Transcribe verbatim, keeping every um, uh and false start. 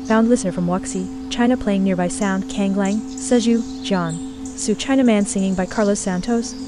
Found listener from Wuxi, China playing nearby sound Kang Lang, Seju, John. Su Chinaman singing by Carlos Santos.